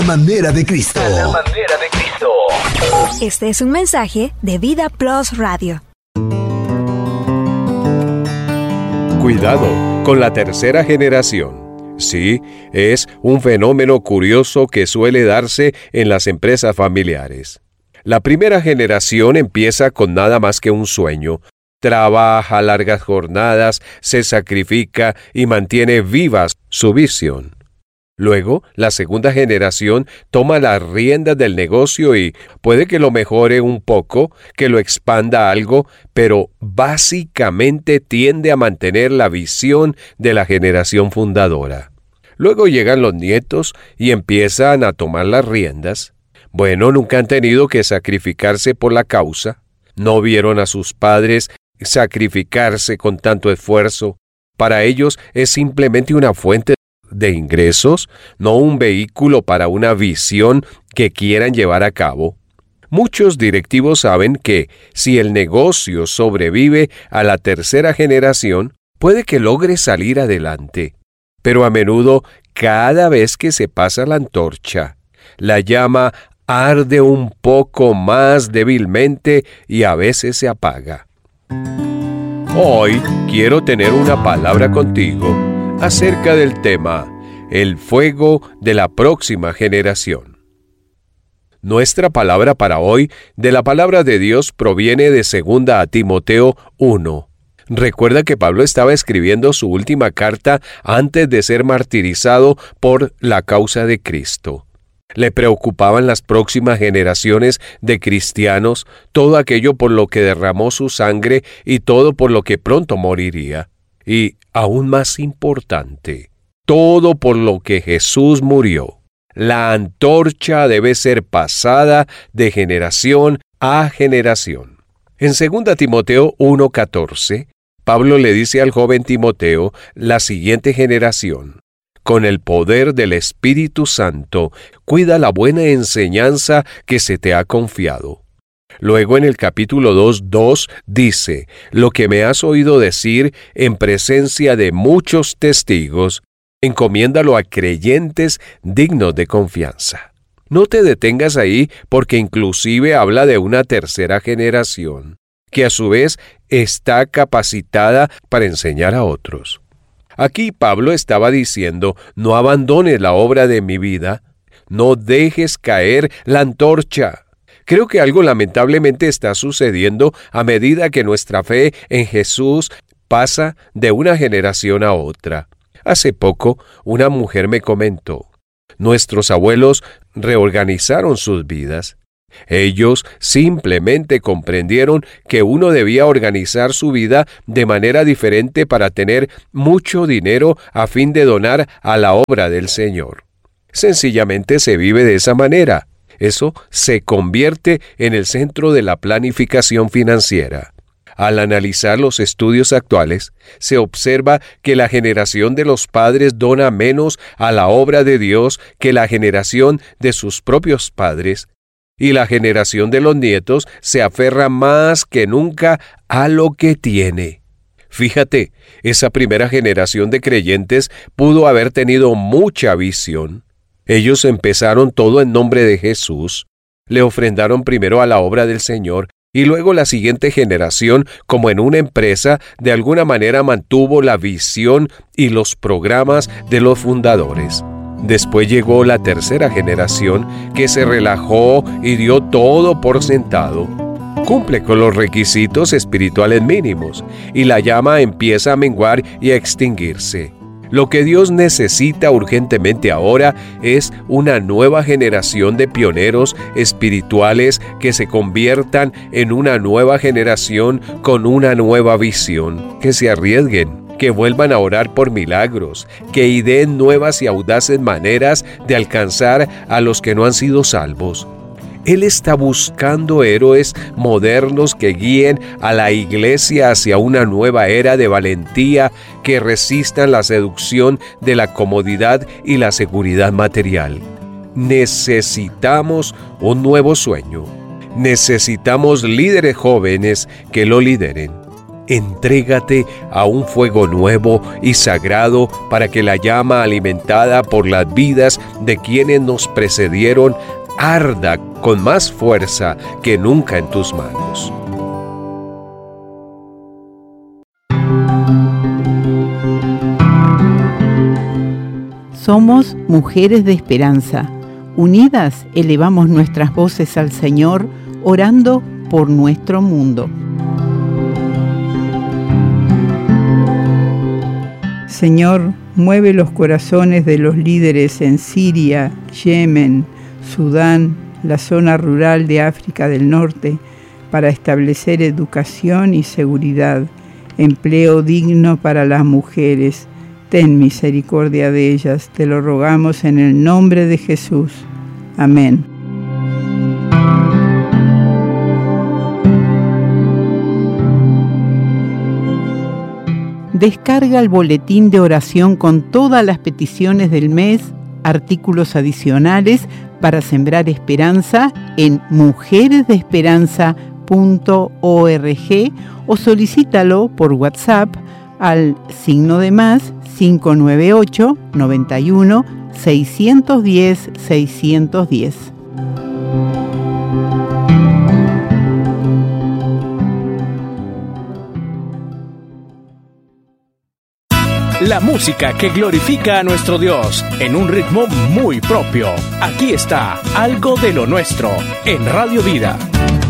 Manera de Cristo. A la manera de Cristo. Este es un mensaje de Vida Plus Radio. Cuidado con la tercera generación. Sí, es un fenómeno curioso que suele darse en las empresas familiares. La primera generación empieza con nada más que un sueño. Trabaja largas jornadas, se sacrifica y mantiene viva su visión. Luego, la segunda generación toma las riendas del negocio y puede que lo mejore un poco, que lo expanda algo, pero básicamente tiende a mantener la visión de la generación fundadora. Luego llegan los nietos y empiezan a tomar las riendas. Bueno, nunca han tenido que sacrificarse por la causa. No vieron a sus padres sacrificarse con tanto esfuerzo. Para ellos es simplemente una fuente de ingresos, no un vehículo para una visión que quieran llevar a cabo. Muchos directivos saben que si el negocio sobrevive a la tercera generación, puede que logre salir adelante. Pero a menudo, cada vez que se pasa la antorcha, la llama arde un poco más débilmente y a veces se apaga. Hoy quiero tener una palabra contigo acerca del tema, el fuego de la próxima generación. Nuestra palabra para hoy, de la palabra de Dios, proviene de 2 Timoteo 1. Recuerda que Pablo estaba escribiendo su última carta antes de ser martirizado por la causa de Cristo. Le preocupaban las próximas generaciones de cristianos, todo aquello por lo que derramó su sangre y todo por lo que pronto moriría. Y, aún más importante, todo por lo que Jesús murió. La antorcha debe ser pasada de generación a generación. En 2 Timoteo 1:14, Pablo le dice al joven Timoteo la siguiente generación: con el poder del Espíritu Santo, cuida la buena enseñanza que se te ha confiado. Luego en el capítulo 2:2 dice, lo que me has oído decir en presencia de muchos testigos, encomiéndalo a creyentes dignos de confianza. No te detengas ahí porque inclusive habla de una tercera generación, que a su vez está capacitada para enseñar a otros. Aquí Pablo estaba diciendo, no abandones la obra de mi vida, no dejes caer la antorcha. Creo que algo lamentablemente está sucediendo a medida que nuestra fe en Jesús pasa de una generación a otra. Hace poco, una mujer me comentó, nuestros abuelos reorganizaron sus vidas. Ellos simplemente comprendieron que uno debía organizar su vida de manera diferente para tener mucho dinero a fin de donar a la obra del Señor. Sencillamente se vive de esa manera. Eso se convierte en el centro de la planificación financiera. Al analizar los estudios actuales, se observa que la generación de los padres dona menos a la obra de Dios que la generación de sus propios padres, y la generación de los nietos se aferra más que nunca a lo que tiene. Fíjate, esa primera generación de creyentes pudo haber tenido mucha visión. Ellos empezaron todo en nombre de Jesús, le ofrendaron primero a la obra del Señor y luego la siguiente generación, como en una empresa, de alguna manera mantuvo la visión y los programas de los fundadores. Después llegó la tercera generación que se relajó y dio todo por sentado. Cumple con los requisitos espirituales mínimos y la llama empieza a menguar y a extinguirse. Lo que Dios necesita urgentemente ahora es una nueva generación de pioneros espirituales que se conviertan en una nueva generación con una nueva visión, que se arriesguen, que vuelvan a orar por milagros, que ideen nuevas y audaces maneras de alcanzar a los que no han sido salvos. Él está buscando héroes modernos que guíen a la iglesia hacia una nueva era de valentía que resistan la seducción de la comodidad y la seguridad material. Necesitamos un nuevo sueño. Necesitamos líderes jóvenes que lo lideren. Entrégate a un fuego nuevo y sagrado para que la llama alimentada por las vidas de quienes nos precedieron arda con más fuerza que nunca en tus manos. Somos mujeres de esperanza. Unidas elevamos nuestras voces al Señor, orando por nuestro mundo. Señor, mueve los corazones de los líderes en Siria, Yemen, Sudán, la zona rural de África del Norte, para establecer educación y seguridad, empleo digno para las mujeres. Ten misericordia de ellas, te lo rogamos en el nombre de Jesús. Amén. Descarga el boletín de oración con todas las peticiones del mes, artículos adicionales para sembrar esperanza en mujeresdeesperanza.org o solicítalo por WhatsApp al +, 598 91 610 610. La música que glorifica a nuestro Dios en un ritmo muy propio. Aquí está Algo de lo Nuestro en Radio Vida.